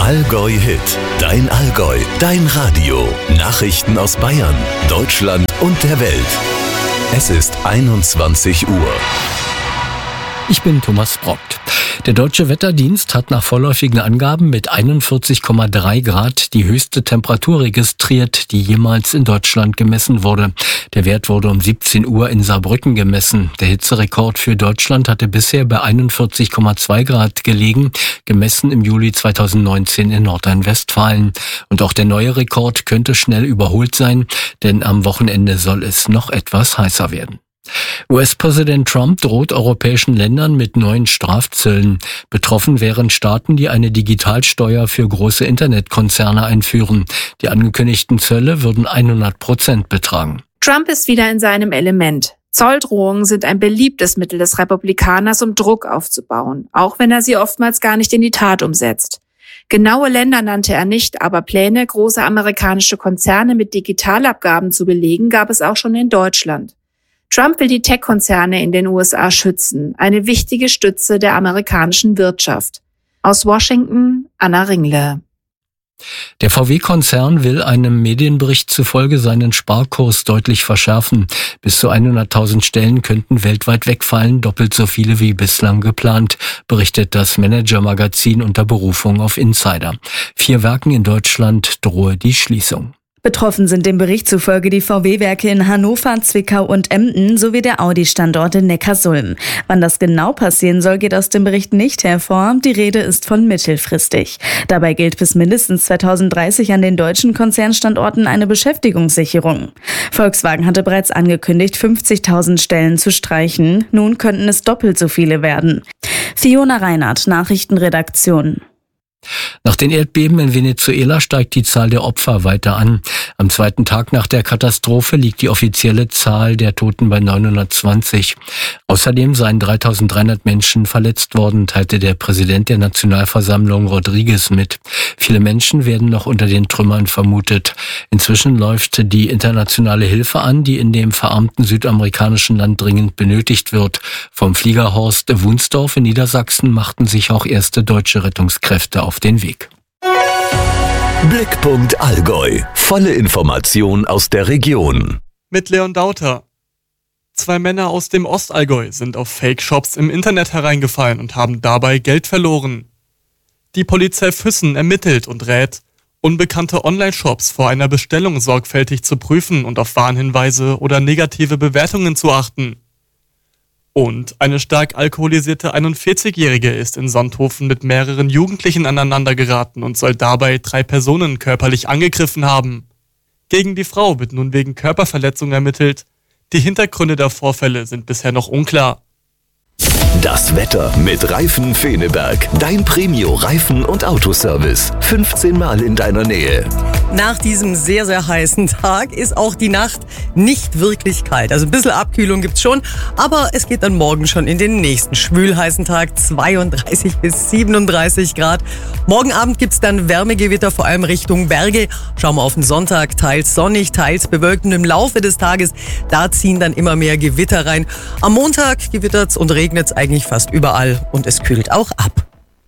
Allgäu Hit, dein Allgäu, dein Radio. Nachrichten aus Bayern, Deutschland und der Welt. Es ist 21 Uhr. Ich bin Thomas Brockt. Der Deutsche Wetterdienst hat nach vorläufigen Angaben mit 41,3 Grad die höchste Temperatur registriert, die jemals in Deutschland gemessen wurde. Der Wert wurde um 17 Uhr in Saarbrücken gemessen. Der Hitzerekord für Deutschland hatte bisher bei 41,2 Grad gelegen, gemessen im Juli 2019 in Nordrhein-Westfalen. Und auch der neue Rekord könnte schnell überholt sein, denn am Wochenende soll es noch etwas heißer werden. US-Präsident Trump droht europäischen Ländern mit neuen Strafzöllen. Betroffen wären Staaten, die eine Digitalsteuer für große Internetkonzerne einführen. Die angekündigten Zölle würden 100% betragen. Trump ist wieder in seinem Element. Zolldrohungen sind ein beliebtes Mittel des Republikaners, um Druck aufzubauen, auch wenn er sie oftmals gar nicht in die Tat umsetzt. Genaue Länder nannte er nicht, aber Pläne, große amerikanische Konzerne mit Digitalabgaben zu belegen, gab es auch schon in Deutschland. Trump will die Tech-Konzerne in den USA schützen, eine wichtige Stütze der amerikanischen Wirtschaft. Aus Washington, Anna Ringle. Der VW-Konzern will einem Medienbericht zufolge seinen Sparkurs deutlich verschärfen. Bis zu 100.000 Stellen könnten weltweit wegfallen, doppelt so viele wie bislang geplant, berichtet das Manager-Magazin unter Berufung auf Insider. 4 Werken in Deutschland drohe die Schließung. Betroffen sind dem Bericht zufolge die VW-Werke in Hannover, Zwickau und Emden sowie der Audi-Standort in Neckarsulm. Wann das genau passieren soll, geht aus dem Bericht nicht hervor. Die Rede ist von mittelfristig. Dabei gilt bis mindestens 2030 an den deutschen Konzernstandorten eine Beschäftigungssicherung. Volkswagen hatte bereits angekündigt, 50.000 Stellen zu streichen. Nun könnten es doppelt so viele werden. Fiona Reinhardt, Nachrichtenredaktion. Nach den Erdbeben in Venezuela steigt die Zahl der Opfer weiter an. Am zweiten Tag nach der Katastrophe liegt die offizielle Zahl der Toten bei 920. Außerdem seien 3.300 Menschen verletzt worden, teilte der Präsident der Nationalversammlung Rodriguez mit. Viele Menschen werden noch unter den Trümmern vermutet. Inzwischen läuft die internationale Hilfe an, die in dem verarmten südamerikanischen Land dringend benötigt wird. Vom Flieger Horst Wunsdorf in Niedersachsen machten sich auch erste deutsche Rettungskräfte auf den Weg. Blickpunkt Allgäu. Volle Information aus der Region. Mit Leon Dauter. 2 Männer aus dem Ostallgäu sind auf Fake-Shops im Internet hereingefallen und haben dabei Geld verloren. Die Polizei Füssen ermittelt und rät, unbekannte Online-Shops vor einer Bestellung sorgfältig zu prüfen und auf Warnhinweise oder negative Bewertungen zu achten. Und eine stark alkoholisierte 41-Jährige ist in Sonthofen mit mehreren Jugendlichen aneinandergeraten und soll dabei 3 Personen körperlich angegriffen haben. Gegen die Frau wird nun wegen Körperverletzung ermittelt. Die Hintergründe der Vorfälle sind bisher noch unklar. Das Wetter mit Reifen Feneberg. Dein Premio-Reifen- und Autoservice. 15 Mal in deiner Nähe. Nach diesem sehr, sehr heißen Tag ist auch die Nacht nicht wirklich kalt. Also ein bisschen Abkühlung gibt's schon, aber es geht dann morgen schon in den nächsten schwülheißen Tag, 32 bis 37 Grad. Morgen Abend gibt's dann Wärmegewitter, vor allem Richtung Berge. Schauen wir auf den Sonntag, teils sonnig, teils bewölkt und im Laufe des Tages, da ziehen dann immer mehr Gewitter rein. Am Montag gewittert's und regnet's eigentlich fast überall und es kühlt auch ab.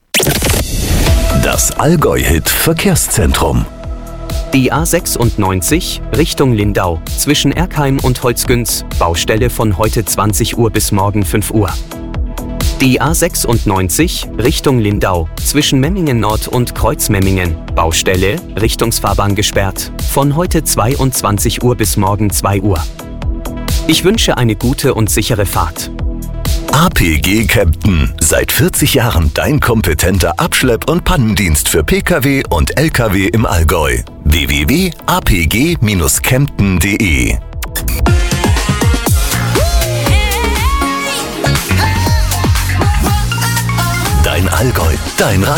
Das Allgäu-Hit Verkehrszentrum. Die A96 Richtung Lindau zwischen Erkheim und Holzgünz, Baustelle von heute 20 Uhr bis morgen 5 Uhr. Die A96 Richtung Lindau zwischen Memmingen Nord und Kreuzmemmingen, Baustelle, Richtungsfahrbahn gesperrt, von heute 22 Uhr bis morgen 2 Uhr. Ich wünsche eine gute und sichere Fahrt. APG Kempten. Seit 40 Jahren dein kompetenter Abschlepp- und Pannendienst für Pkw und Lkw im Allgäu. www.apg-kempten.de Dein Allgäu, dein